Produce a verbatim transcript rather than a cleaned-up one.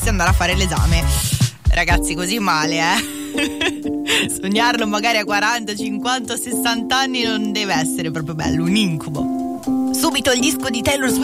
andare a fare l'esame. Ragazzi, così male, eh? Sognarlo magari a quaranta, cinquanta, sessanta anni non deve essere proprio bello, un incubo. Subito il disco di Taylor Swift